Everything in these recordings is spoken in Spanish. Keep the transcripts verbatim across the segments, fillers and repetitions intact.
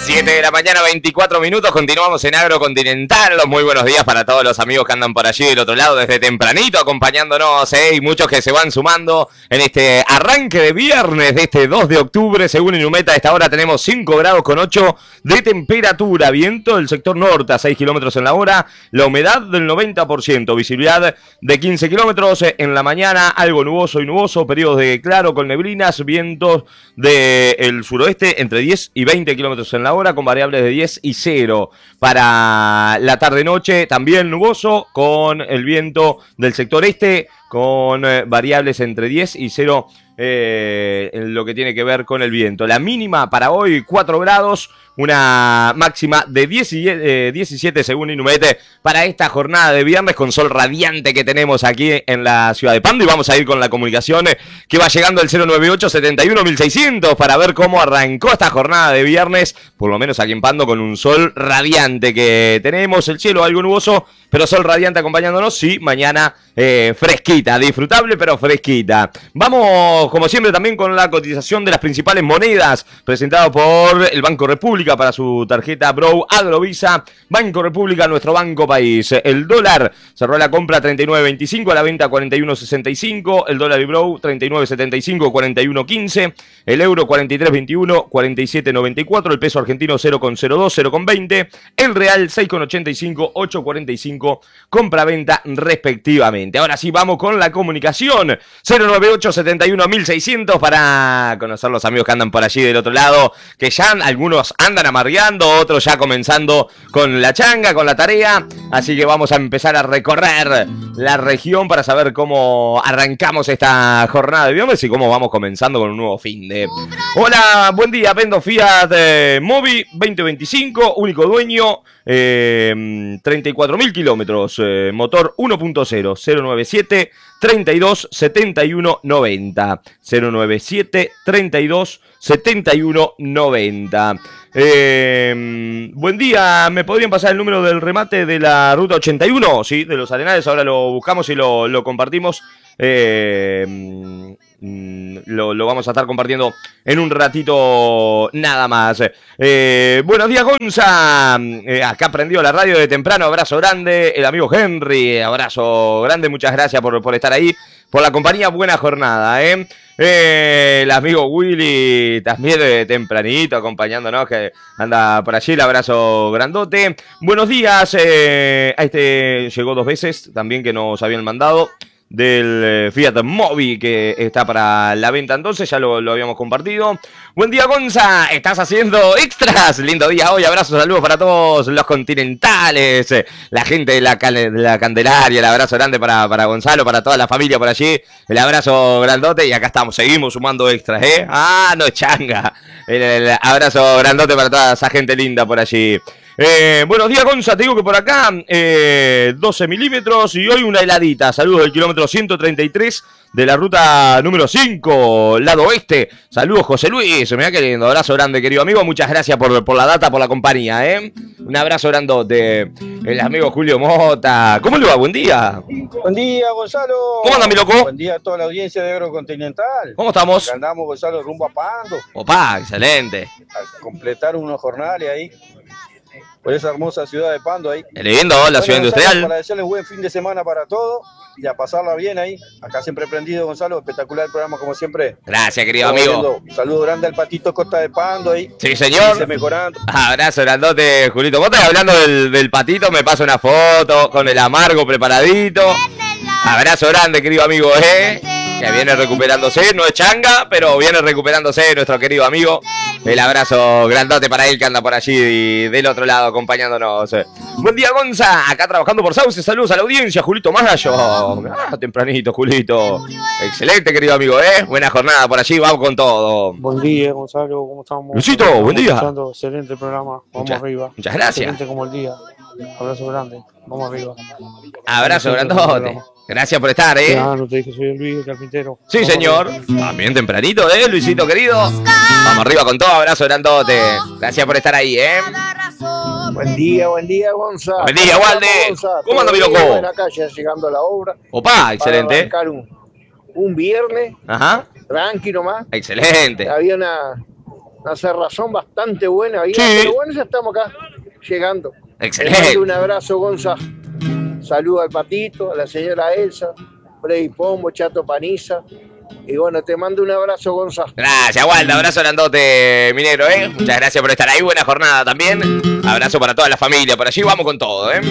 siete de la mañana, veinticuatro minutos, continuamos en Agrocontinental. Muy buenos días para todos los amigos que andan por allí del otro lado desde tempranito acompañándonos, ¿eh? Y muchos que se van sumando en este arranque de viernes de este dos de octubre. Según Inumeta, a esta hora tenemos cinco grados con ocho de temperatura, viento del sector norte a seis kilómetros en la hora, la humedad del noventa por ciento, visibilidad de quince kilómetros. En la mañana algo nuboso y nuboso, periodos de claro con neblinas, vientos del suroeste entre diez y veinte kilómetros en la hora con variables de diez y cero. Para la tarde-noche también nuboso con el viento del sector este con eh, variables entre diez y cero eh, en lo que tiene que ver con el viento. La mínima para hoy cuatro grados, una máxima de diez y, eh, diecisiete según Inumete para esta jornada de viernes con sol radiante que tenemos aquí en la ciudad de Pando. Y vamos a ir con la comunicación eh, que va llegando al cero nueve ocho, setenta y uno, mil seiscientos para ver cómo arrancó esta jornada de viernes, por lo menos aquí en Pando, con un sol radiante que tenemos, el cielo algo nuboso, pero sol radiante acompañándonos. Sí, mañana eh, fresquita, disfrutable pero fresquita. Vamos como siempre también con la cotización de las principales monedas presentado por el Banco República para su tarjeta Bro Agrovisa. Banco República, nuestro banco país. El dólar cerró la compra treinta y nueve veinticinco, a la venta cuarenta y uno sesenta y cinco. El dólar y Bro treinta y nueve setenta y cinco, cuarenta y uno quince. El euro cuarenta y tres veintiuno, cuarenta y siete noventa y cuatro. El peso argentino cero coma cero dos, cero coma veinte. El real seis coma ochenta y cinco, ocho coma cuarenta y cinco. Compra-venta respectivamente. Ahora sí vamos con la comunicación. cero nueve ocho, setenta y uno, mil seiscientos para conocer los amigos que andan por allí del otro lado, que ya algunos andan amargueando, otros ya comenzando con la changa, con la tarea. Así que vamos a empezar a recorrer la región para saber cómo arrancamos esta jornada de viernes y cómo vamos comenzando con un nuevo fin de... Hola, buen día, vendo Fiat eh, Mobi veinte veinticinco, único dueño, eh, treinta y cuatro mil kilómetros, eh, motor uno punto cero, cero nueve siete, treinta y dos, setenta y uno, noventa, cero nueve siete, treinta y dos, setenta y uno, noventa. Eh, buen día, ¿me podrían pasar el número del remate de la ruta ochenta y uno? Sí, de los Arenales, ahora lo buscamos y lo, lo compartimos. Eh, lo, lo vamos a estar compartiendo en un ratito nada más. Eh, buenos días, Gonza. Eh, acá prendió la radio de temprano. Abrazo grande. El amigo Henry, abrazo grande. Muchas gracias por, por estar ahí, por la compañía. Buena jornada, ¿eh? Eh, el amigo Willy también de tempranito acompañándonos, que anda por allí. El abrazo grandote. Buenos días. Eh, a este llegó dos veces también que nos habían mandado del Fiat Mobi que está para la venta, entonces ya lo, lo habíamos compartido. Buen día, Gonza, estás haciendo extras, lindo día hoy, abrazos, saludos para todos los continentales, la gente de la, de la Candelaria, el abrazo grande para, para Gonzalo, para toda la familia por allí, el abrazo grandote. Y acá estamos, seguimos sumando extras, ¿eh? Ah, no, changa, el, el abrazo grandote para toda esa gente linda por allí. Eh, buenos días, Gonza, te digo que por acá eh, doce milímetros y hoy una heladita. Saludos del kilómetro ciento treinta y tres de la ruta número cinco, lado oeste. Saludos, José Luis, mirá qué lindo, abrazo grande, querido amigo. Muchas gracias por, por la data, por la compañía, ¿eh? Un abrazo grandote. El amigo Julio Mota. ¿Cómo le va? Buen día. Buen día, Gonzalo. ¿Cómo anda, mi loco? Buen día a toda la audiencia de Agrocontinental. ¿Cómo estamos? Acá andamos, Gonzalo, rumbo a Pando. Opa, excelente. A completar unos jornales ahí por esa hermosa ciudad de Pando ahí. Qué lindo, la bueno, ciudad Gonzalo, industrial. Para desearles buen fin de semana para todos y a pasarla bien ahí. Acá siempre prendido, Gonzalo. Espectacular el programa, como siempre. Gracias, querido Estamos amigo. viendo. Saludo grande al Patito Costa de Pando ahí. Sí, señor. Se mejorando. Abrazo grandote, Julito. Vos estás hablando del, del patito, me pasa una foto con el amargo preparadito. Abrazo grande, querido amigo, ¿eh? Que viene recuperándose, no es changa, pero viene recuperándose nuestro querido amigo. El abrazo grandote para él que anda por allí del otro lado acompañándonos. Buen día, Gonza, acá trabajando por Sauce. Saludos a la audiencia, Julito Mayo. Ah, tempranito, Julito. Excelente, querido amigo, ¿eh? Buena jornada por allí, vamos con todo. Buen día, Gonzalo, ¿cómo estamos? Luisito, estamos buen día. Escuchando, excelente programa, vamos Muchas, arriba. Muchas gracias. Excelente como el día. Abrazo grande, vamos arriba. Abrazo grandote. Gracias por estar, ¿eh? Ya, no te dije, soy el Luis, el carpintero. Sí, vamos señor. arriba. También tempranito, ¿eh, Luisito querido? Vamos arriba con todo, abrazo grandote. Gracias por estar ahí, ¿eh? Buen día, buen día, Gonza. Buen día, Walde. ¿Cómo anda, mi loco? En la calle, llegando a la obra. Opa, excelente. Para arrancar un, un viernes, Ajá. tranqui nomás. Excelente. Había una, una cerrazón bastante buena. Ahí, Sí. pero bueno, ya estamos acá, llegando. Excelente. Te mando un abrazo, Gonza. Saludo al Patito, a la señora Elsa, Freddy Pombo, Chato Paniza. Y bueno, te mando un abrazo, Gonza. Gracias, Waldo. Abrazo grandote, mi negro, ¿eh? Muchas gracias por estar ahí. Buena jornada también. Abrazo para toda la familia. Por allí vamos con todo, ¿eh?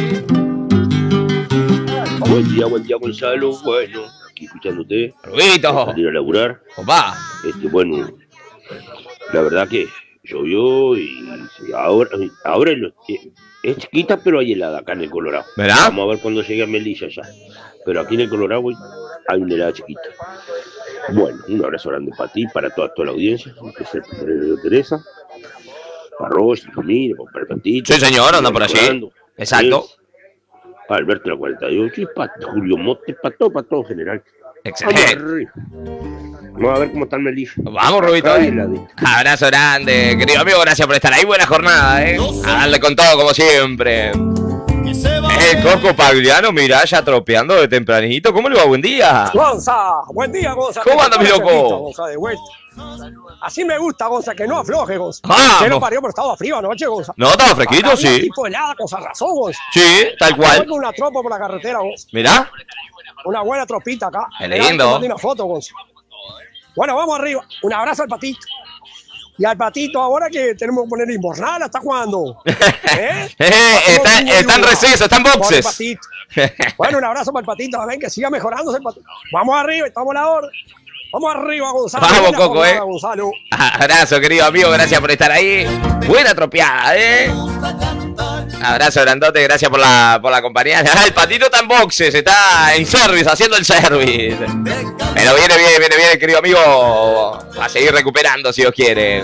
Buen día, buen día, Gonzalo. Bueno, aquí escuchándote. Rubito. Salir a laburar. Opa. Este, bueno, la verdad que llovió y ahora, ahora es, lo- es chiquita, pero hay helada acá en el Colorado. ¿Verdad? Vamos a ver cuando llegue a Melilla ya. Pero aquí en el Colorado güey, hay una helada chiquita. Bueno, un abrazo grande para ti, para toda, toda la audiencia. Empecé por Teresa, para Roche, familia, para el Patito. Sí, señor, anda por allí. Fernando, Exacto. para Alberto la cuarenta y ocho y para Julio Mote, para todo, para todo en general. Vamos Excelente. arriba. Vamos a ver cómo está el Melilla. Vamos, Rubito. Acá hay ¿eh? heladita. Abrazo grande, querido amigo. Gracias por estar ahí. Buena jornada, ¿eh? A darle con todo, como siempre. El Coco Pagliano, mirá, ya tropeando de tempranito. ¿Cómo le va? Buen día. Gonza, buen día, Gonza. ¿Cómo anda, mi loco? Cervita, Gonza, de vuelta. Así me gusta, Gonza, que no afloje, Gonza. Vamos. Que no parió, pero estaba frío anoche, Gonza. No, estaba fresquito, Acá había sí. tipo helada, con razón, Gonza. Sí, tal Acá cual. voy con una tropa por la carretera, Gonza. Mirá. Una buena tropita acá. Qué Mirá, lindo. te mandé una foto, Gonza. Bueno, vamos arriba. Un abrazo al Patito. Y al Patito ahora que tenemos que poner invernal, ¿hasta cuándo? ¿Eh? Eh, está, está en receso, está en Pobre boxes. Patito. Bueno, un abrazo para el Patito, ven que siga mejorándose el Patito. Vamos arriba, estamos a la hora. Vamos arriba, Gonzalo. Vamos, Buena Coco, jornada, eh. Gonzalo. Abrazo, querido amigo, gracias por estar ahí. Buena tropeada, ¿eh? Abrazo grandote, gracias por la, por la compañía. Ah, el Patito está en boxes, está en service, haciendo el service. Pero viene bien, viene bien, querido amigo. A seguir recuperando, si Dios quiere.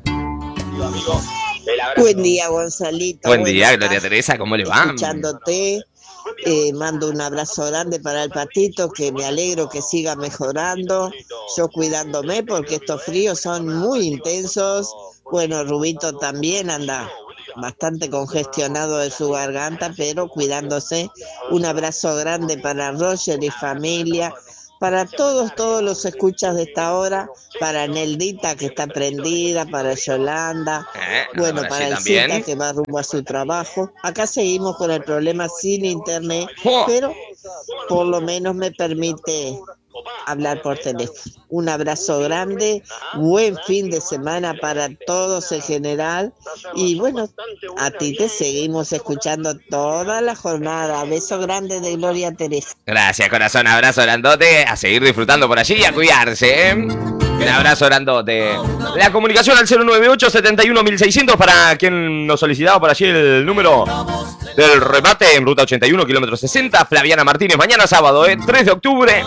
Buen día, Gonzalito. Buen Bueno, día, acá Gloria Teresa, ¿cómo le va? Escuchándote, eh, mando un abrazo grande para el Patito, que me alegro que siga mejorando. Yo cuidándome porque estos fríos son muy intensos. Bueno, Rubito también anda bastante congestionado de su garganta, pero cuidándose. Un abrazo grande para Roger y familia. Para todos, todos los escuchas de esta hora, para Neldita que está prendida, para Yolanda, Eh, bueno, ahora para sí el también. Cita que va rumbo a su trabajo. Acá seguimos con el problema sin internet, Oh. pero por lo menos me permite hablar por teléfono. Un abrazo grande, buen fin de semana para todos en general y bueno, a ti te seguimos escuchando toda la jornada. Beso grande de Gloria Teresa. Gracias, corazón, abrazo grandote. A seguir disfrutando por allí y a cuidarse, ¿eh? Un abrazo grandote. La comunicación al cero nueve ocho, setenta y uno, mil seiscientos para quien nos solicitaba por allí el número del remate en ruta ochenta y uno, kilómetro sesenta. Flaviana Martínez, mañana sábado, ¿eh? tres de octubre.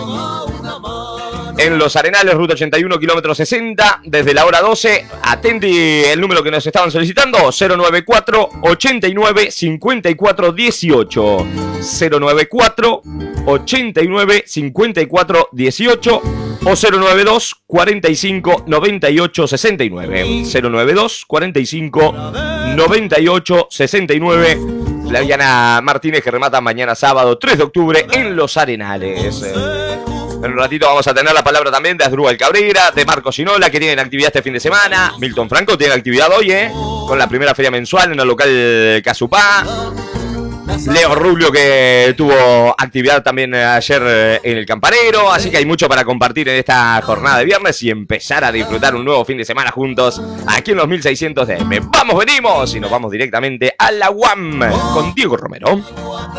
En Los Arenales, ruta ochenta y uno, kilómetro sesenta, desde la hora doce. Atenti el número que nos estaban solicitando, cero noventa y cuatro, ochenta y nueve, cincuenta y cuatro, dieciocho. cero noventa y cuatro, ochenta y nueve, cincuenta y cuatro, dieciocho o cero noventa y dos, cuarenta y cinco, noventa y ocho, sesenta y nueve. cero noventa y dos, cuarenta y cinco, noventa y ocho, sesenta y nueve. Flaviana Martínez que remata mañana sábado, tres de octubre, en Los Arenales. En un ratito vamos a tener la palabra también de Asdrúbal Cabrera, de Marco Sinola, que tienen actividad este fin de semana. Milton Franco tiene actividad hoy, ¿eh? Con la primera feria mensual en el local Casupá. Leo Rubio, que tuvo actividad también ayer en el Campanero. Así que hay mucho para compartir en esta jornada de viernes y empezar a disfrutar un nuevo fin de semana juntos aquí en los mil seiscientos D M. Vamos, venimos y nos vamos directamente a la U A M con Diego Romero.